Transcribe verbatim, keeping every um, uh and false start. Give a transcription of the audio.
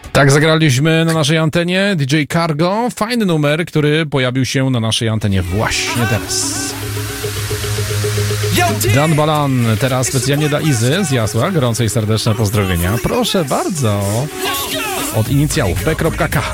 Tak zagraliśmy na naszej antenie. D J Cargo, fajny numer, który pojawił się na naszej antenie właśnie teraz. Dan Balan, teraz specjalnie dla Izy z Jasła, gorące i serdeczne pozdrowienia. Proszę bardzo. Od inicjałów P K.